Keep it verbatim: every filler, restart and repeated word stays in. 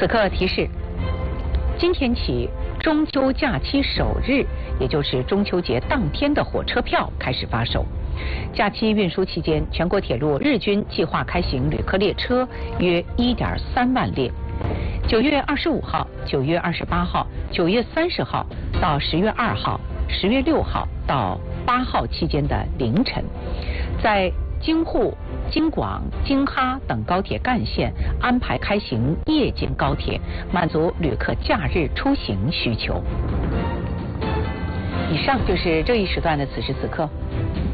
此刻提示：今天起，中秋假期首日，也就是中秋节当天的火车票开始发售。假期运输期间，全国铁路日均计划开行旅客列车约 一点三万列。九月二十五号、九月二十八号、九月三十号到十月二号、十月六号到八号期间的凌晨，在京沪、京广、京哈等高铁干线安排开行夜间高铁，满足旅客假日出行需求。以上就是这一时段的此时此刻。